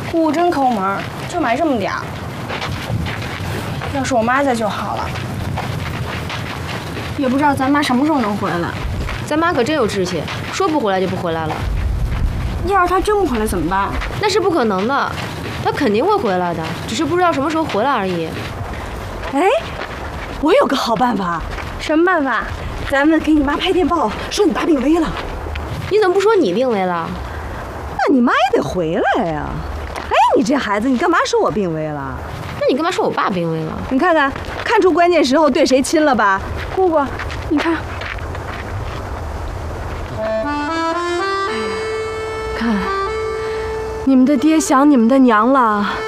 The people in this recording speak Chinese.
姑姑真抠门，就买这么点儿。要是我妈在就好了。也不知道咱妈什么时候能回来。 咱妈可真有志气，说不回来就不回来了。 要是她真不回来怎么办？ 那是不可能的，她肯定会回来的，只是不知道什么时候回来而已。 哎，我有个好办法。 什么办法？ 咱们给你妈拍电报，说你爸病危了。 你怎么不说你病危了？ 那你妈也得回来呀。哎，你这孩子，你干嘛说我病危了？ 那你干嘛说我爸病危了？ 你看看，看出关键时候对谁亲了吧？ 姑姑，你看。 看，你们的爹想你们的娘了。